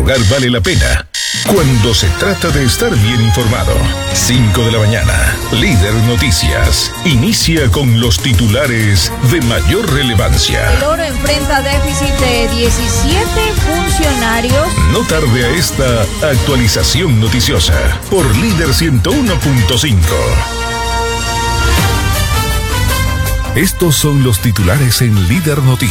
madrugar vale la pena cuando se trata de estar bien informado. 5 de la mañana, Líder Noticias. Inicia con los titulares de mayor relevancia. El oro enfrenta déficit de 17 funcionarios. No tarde a esta actualización noticiosa por Líder 101.5. Estos son los titulares en Líder Noticias.